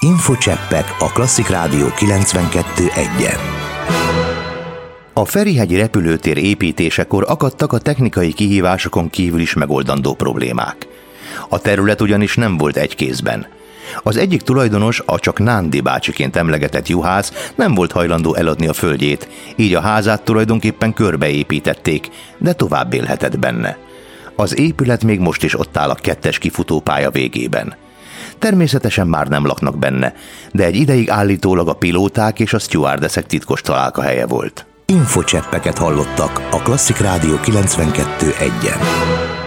Infocseppek a Klasszik Rádió 92.1-en. A Ferihegyi repülőtér építésekor akadtak a technikai kihívásokon kívül is megoldandó problémák. A terület ugyanis nem volt egy kézben. Az egyik tulajdonos, a csak Nándi bácsiként emlegetett juhász nem volt hajlandó eladni a földjét, így a házát tulajdonképpen körbeépítették, de tovább élhetett benne. Az épület még most is ott áll a 2-es kifutópálya végében. Természetesen már nem laknak benne, de egy ideig állítólag a pilóták és a stewardessek titkos találkahelye volt. Infocseppeket hallottak a Klasszik Rádió 92.1-en.